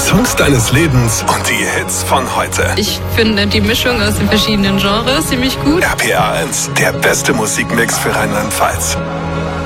Songs deines Lebens und die Hits von heute. Ich finde die Mischung aus den verschiedenen Genres ziemlich gut. RPR 1, der beste Musikmix für Rheinland-Pfalz.